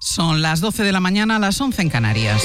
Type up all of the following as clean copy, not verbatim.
Son las 12 de la mañana, las 11 en Canarias.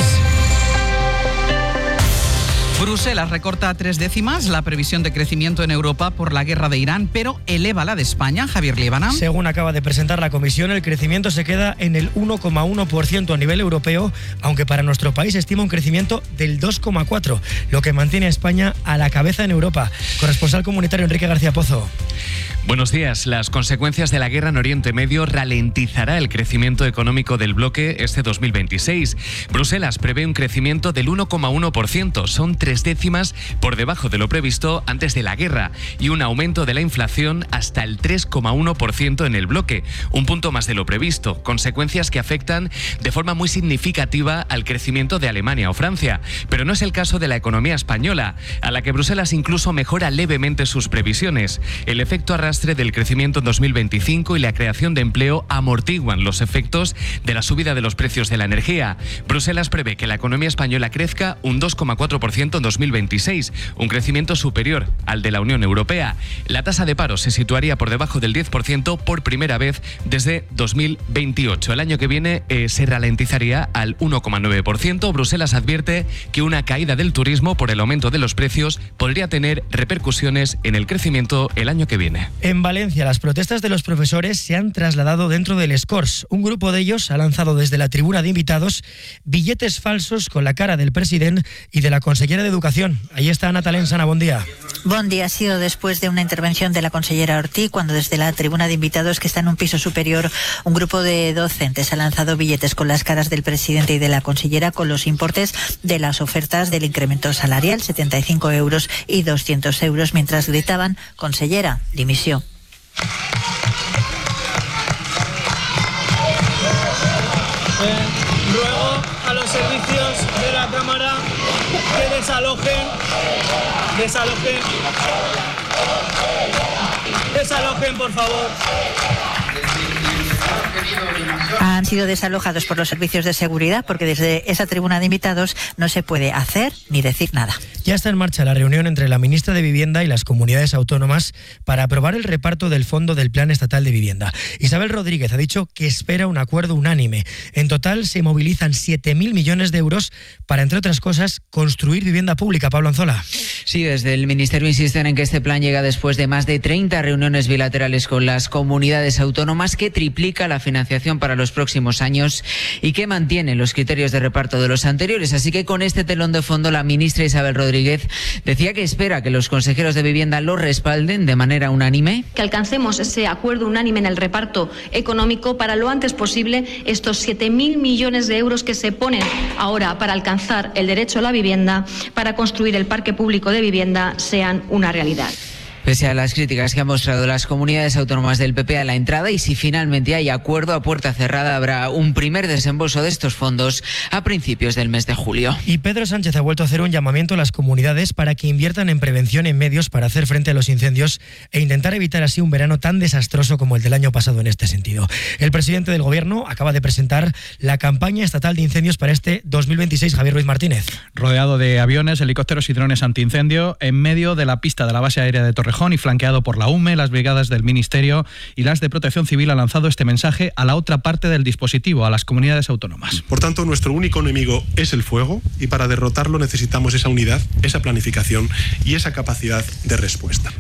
Bruselas recorta 3 décimas la previsión de crecimiento en Europa por la guerra de Irán, pero eleva la de España. Javier Líbana. Según acaba de presentar la Comisión, el crecimiento se queda en el 1,1% a nivel europeo, aunque para nuestro país estima un crecimiento del 2,4%, lo que mantiene a España a la cabeza en Europa. Corresponsal comunitario Enrique García Pozo. Buenos días. Las consecuencias de la guerra en Oriente Medio ralentizará el crecimiento económico del bloque este 2026. Bruselas prevé un crecimiento del 1,1%. Son 3 décimas por debajo de lo previsto antes de la guerra y un aumento de la inflación hasta el 3,1% en el bloque, un punto más de lo previsto. Consecuencias que afectan de forma muy significativa al crecimiento de Alemania o Francia. Pero no es el caso de la economía española, a la que Bruselas incluso mejora levemente sus previsiones. El efecto arrastre del crecimiento en 2025 y la creación de empleo amortiguan los efectos de la subida de los precios de la energía. Bruselas prevé que la economía española crezca un 2,4% en 2026, un crecimiento superior al de la Unión Europea. La tasa de paro se situaría por debajo del 10% por primera vez desde 2028. El año que viene se ralentizaría al 1,9%. Bruselas advierte que una caída del turismo por el aumento de los precios podría tener repercusiones en el crecimiento el año que viene. En Valencia, las protestas de los profesores se han trasladado dentro del Escors. Un grupo de ellos ha lanzado desde la tribuna de invitados billetes falsos con la cara del presidente y de la consellera de Educación. Ahí está Ana Talensana, buen día. Buen día. Ha sido después de una intervención de la consellera Ortí, cuando desde la tribuna de invitados, que está en un piso superior, un grupo de docentes ha lanzado billetes con las caras del presidente y de la consellera con los importes de las ofertas del incremento salarial, 75 euros y 200 euros, mientras gritaban: consellera, dimisión. Ruego a los servicios de la Cámara que desalojen, por favor. Han sido desalojados por los servicios de seguridad porque desde esa tribuna de invitados no se puede hacer ni decir nada. Ya está en marcha la reunión entre la ministra de Vivienda y las comunidades autónomas para aprobar el reparto del fondo del Plan Estatal de Vivienda. Isabel Rodríguez ha dicho que espera un acuerdo unánime. En total se movilizan 7.000 millones de euros para, entre otras cosas, construir vivienda pública. Pablo Anzola. Sí, desde el Ministerio insisten en que este plan llega después de más de 30 reuniones bilaterales con las comunidades autónomas, que triplica la financiación para los próximos años y que mantiene los criterios de reparto de los anteriores. Así que con este telón de fondo, la ministra Isabel Rodríguez decía que espera que los consejeros de Vivienda lo respalden de manera unánime. Que alcancemos ese acuerdo unánime en el reparto económico para lo antes posible estos 7.000 millones de euros que se ponen ahora para alcanzar el derecho a la vivienda, para construir el parque público de vivienda, sean una realidad. Pese a las críticas que han mostrado las comunidades autónomas del PP a la entrada, y si finalmente hay acuerdo a puerta cerrada, habrá un primer desembolso de estos fondos a principios del mes de julio. Y Pedro Sánchez ha vuelto a hacer un llamamiento a las comunidades para que inviertan en prevención en medios para hacer frente a los incendios e intentar evitar así un verano tan desastroso como el del año pasado en este sentido. El presidente del Gobierno acaba de presentar la campaña estatal de incendios para este 2026. Javier Ruiz Martínez. Rodeado de aviones, helicópteros y drones antiincendio, en medio de la pista de la base aérea de Torrejón y flanqueado por la UME, las brigadas del Ministerio y las de Protección Civil, ha lanzado este mensaje a la otra parte del dispositivo, a las comunidades autónomas. Por tanto, nuestro único enemigo es el fuego y para derrotarlo necesitamos esa unidad, esa planificación y esa capacidad de respuesta.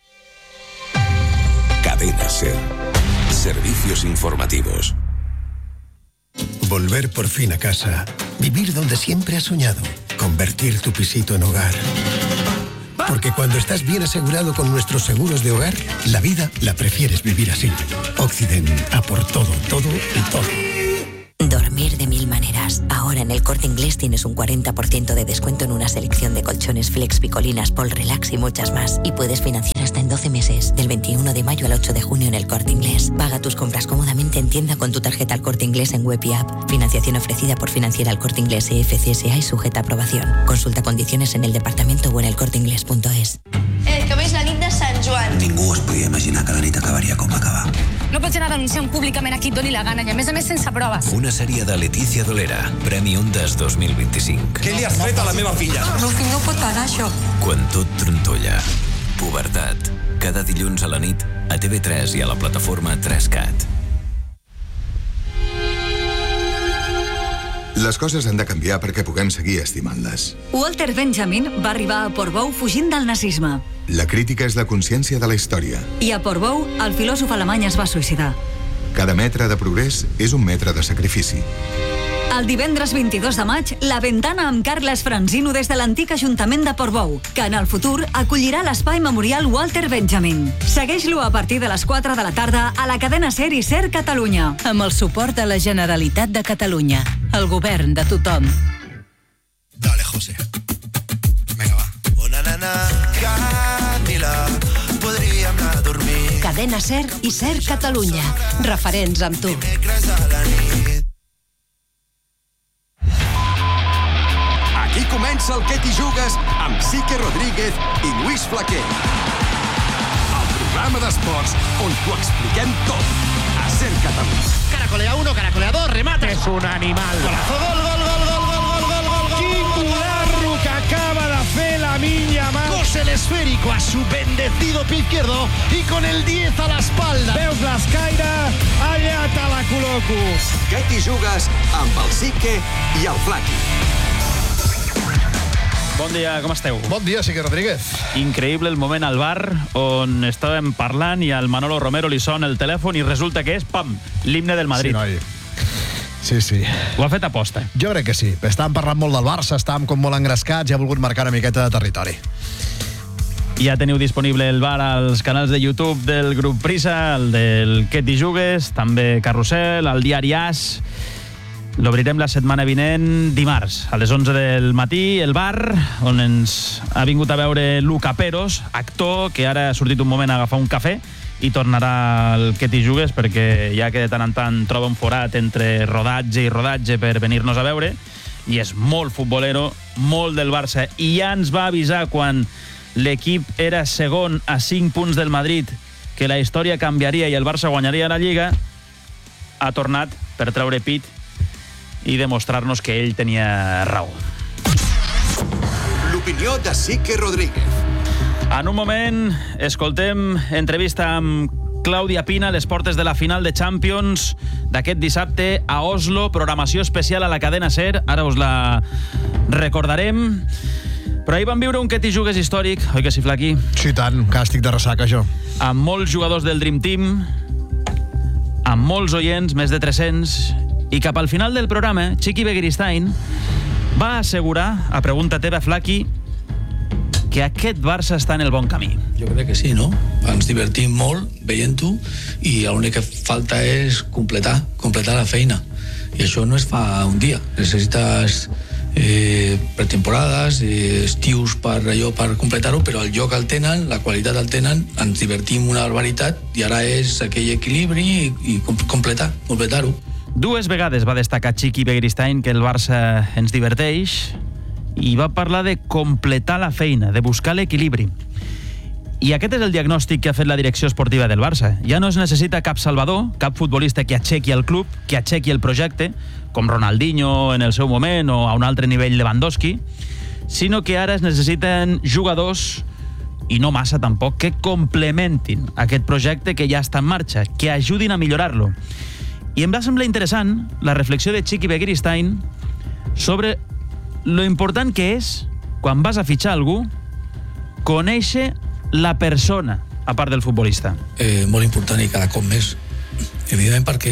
Cadena SER. Servicios informativos. Volver por fin a casa. Vivir donde siempre has soñado. Convertir tu pisito en hogar. Porque cuando estás bien asegurado con nuestros seguros de hogar, la vida la prefieres vivir así. Occident, a por todo, todo y todo. Dormir de mil maneras. Ahora en el Corte Inglés tienes un 40% de descuento en una selección de colchones Flex, Picolinas, Pol Relax y muchas más. Y puedes financiar hasta en 12 meses, del 21 de mayo al 8 de junio en el Corte Inglés. Paga tus compras cómodamente en tienda con tu tarjeta al Corte Inglés en web y app. Financiación ofrecida por Financiera al Corte Inglés EFCSA y sujeta a aprobación. Consulta condiciones en el departamento o en elcorteingles.es. Que veig la nit de Sant Joan. Ningú es podia imaginar que la nit acabaria com va acabar. No pots anar denunciant públicament a qui et doni la gana i a més sense proves. Una sèrie de Letícia Dolera, Premi Ondas 2025. Què li has fet a la meva filla? El meu fill no pot pagar això. Quan tot trontolla. Pubertat. Cada dilluns a la nit a TV3 i a la plataforma 3CAT. Les coses han de canviar perquè puguem seguir estimant-les. Walter Benjamin va arribar a Portbou fugint del nazisme. La crítica és la consciència de la història. I a Portbou, el filòsof alemany es va suïcidar. Cada metre de progrés és un metre de sacrifici. El divendres 22 de maig, La Ventana amb Carles Franzino des de l'antic Ajuntament de Portbou, que en el futur acollirà l'espai memorial Walter Benjamin. Segueix-lo a partir de les 4 de la tarda a la cadena SER i SER Catalunya. Amb el suport de la Generalitat de Catalunya, el govern de tothom. Dale, José. Vinga, va. Una nana, Camila, podríem anar a dormir. Cadena SER i SER Catalunya. Referents amb tu. Aquí comença el Que t'hi jugues amb Sique Rodríguez i Lluís Flaquer. El programa d'esports on t'ho expliquem tot. A SER Catalunya. Caracolea 1, caracolea 2, remata. És un animal. Golazo, gol, gol, gol, gol, gol, gol, gol, gol. Quin golazo que acaba de fer la Minya Mar. Cose el esférico a su bendecido pie izquierdo y con el 10 a la espalda. Veus l'escaire? Allà te la col·loco. Que t'hi jugues amb el Sique i el Flaqui. Bon dia, com esteu? Bon dia, Sique Rodríguez. Increïble el moment al bar on estàvem parlant i al Manolo Romero li sona el telèfon i resulta que és, pam, l'himne del Madrid. Sí, noi. Sí, sí. Ho ha fet aposta. Jo crec que sí. Estàvem parlant molt del Barça, estàvem com molt engrescats i ha volgut marcar una miqueta de territori. Ja teniu disponible el bar als canals de YouTube del grup Prisa, el del Que t'hi jugues, també Carrusel, el diari As. L'obrirem la setmana vinent, dimarts, a les 11 del matí, el bar, on ens ha vingut a veure Luca Peros, actor, que ara ha sortit un moment a agafar un cafè i tornarà al Que t'hi jugues, perquè ja que de tant en tant troba un forat entre rodatge i rodatge per venir-nos a veure, i és molt futbolero, molt del Barça, i ja ens va avisar quan l'equip era segon a 5 punts del Madrid, que la història canviaria i el Barça guanyaria la Lliga. Ha tornat per treure pit i demostrar-nos que ell tenia raó. L'opinió de Sique Rodríguez. En un moment, escoltem entrevista amb Clàudia Pina a les portes de la final de Champions d'aquest dissabte a Oslo, programació especial a la cadena SER, ara us la recordarem. Però ahir vam viure un Que t'hi jugues històric, oi que sí, Flaqui? Sí, tant, que estic de ressaca, jo. Amb molts jugadors del Dream Team, amb molts oients, més de 300, i cap al final del programa, Chiqui Begiristain va assegurar, a pregunta teva, Flaqui, que aquest Barça està en el bon camí. Jo crec que sí, no? Ens divertim molt veient-ho i l'únic que falta és completar la feina. I això no es fa un dia. Necessites pretemporades, estius per completar-ho, però el joc el tenen, la qualitat el tenen, ens divertim una barbaritat i ara és aquell equilibri i completar-ho. 2 vegades va destacar Chiqui Begiristain que el Barça ens diverteix i va parlar de completar la feina, de buscar l'equilibri. I aquest és el diagnòstic que ha fet la direcció esportiva del Barça. Ja no es necessita cap salvador, cap futbolista que aixequi el club, que aixequi el projecte, com Ronaldinho en el seu moment o a un altre nivell Lewandowski, sinó que ara es necessiten jugadors, i no massa tampoc, que complementin aquest projecte que ja està en marxa, que ajudin a millorar-lo. I em va semblar interessant la reflexió de Chiqui Begiristain sobre lo important que és, quan vas a fitxar algú, conèixer la persona, a part del futbolista. Molt important i cada cop més. Evidentment perquè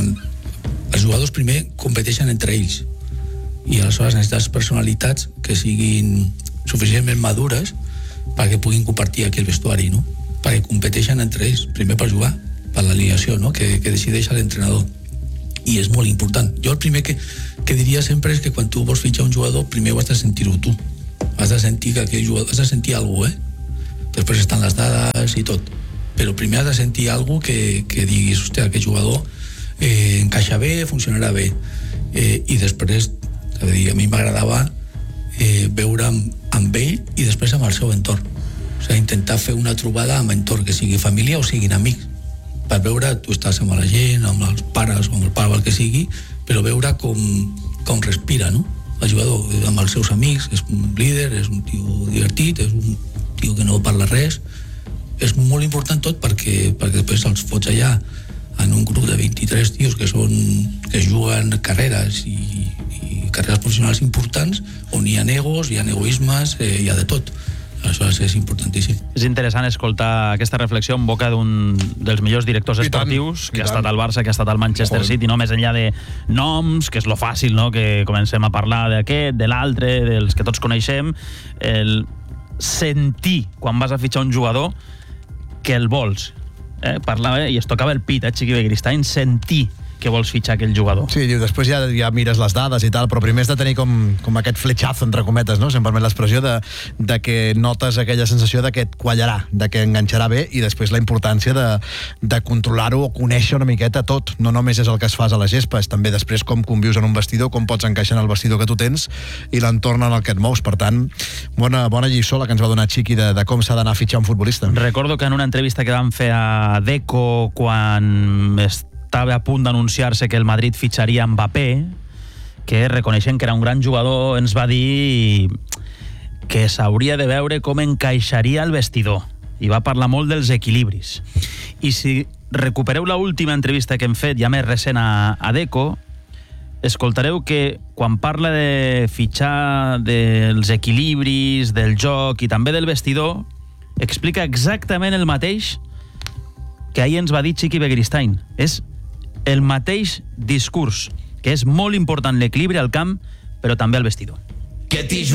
els jugadors primer competeixen entre ells i aleshores necessites personalitats que siguin suficientment madures perquè puguin compartir aquí el vestuari, no? Perquè competeixen entre ells, primer per jugar, per l'alineació, no? que decideix l'entrenador. I és molt important. Jo el primer que diria sempre és que quan tu vols fitxar un jugador, primer ho has de sentir-ho tu. Has de sentir que aquell jugador, has de sentir alguna cosa, Després estan les dades i tot. Però primer has de sentir alguna cosa que diguis, hòstia, aquest jugador encaixa bé, funcionarà bé. I després, a mi m'agradava veure amb ell i després amb el seu entorn. O sigui, intentar fer una trobada amb entorn, que sigui família o siguin amics, per veure, tu estàs amb la gent, amb els pares o amb el pare, el que sigui, però veure com respira, no? El jugador amb els seus amics, és un líder, és un tio divertit, és un tio que no parla res. És molt important tot perquè després els fots allà en un grup de 23 tios que juguen carreres i carreres professionals importants on hi ha egos, hi ha egoismes, hi ha de tot. Aleshores és importantíssim. És interessant escoltar aquesta reflexió en boca d'un dels millors directors esportius que ha estat al Barça, que ha estat al Manchester City, no més enllà de noms, que és lo fàcil, no? Que comencem a parlar d'aquest, de l'altre, dels que tots coneixem, el sentir quan vas a fitxar un jugador que el vols. Parlava i es tocava el pit, Chiqui Begiristain, sentir que vols fitxar aquell jugador. Sí, diu, després ja mires les dades i tal, però primer has de tenir com aquest fletxazo, entre cometes, no? Si em permet l'expressió, de que notes aquella sensació de que et quallarà, de que enganxarà bé, i després la importància de controlar-ho o conèixer una miqueta tot. No només és el que es fas a la gespa, és també després com convius en un vestidor, com pots encaixar en el vestidor que tu tens i l'entorn en el que et mous. Per tant, bona lliçó la que ens va donar Chiqui de com s'ha d'anar a fitxar un futbolista. Recordo que en una entrevista que vam fer a Deco quan estava a punt d'anunciar-se que el Madrid fitxaria Mbappé, que reconeixent que era un gran jugador, ens va dir que s'hauria de veure com encaixaria el vestidor, i va parlar molt dels equilibris. I si recupereu l'última entrevista que hem fet, ja més recent a Deco, escoltareu que quan parla de fitxar, dels equilibris, del joc i també del vestidor, explica exactament el mateix que ahir ens va dir Chiqui Begiristain. És el mateix discurs, que és molt important l'equilibri al camp, però també al vestidor. Que t'hi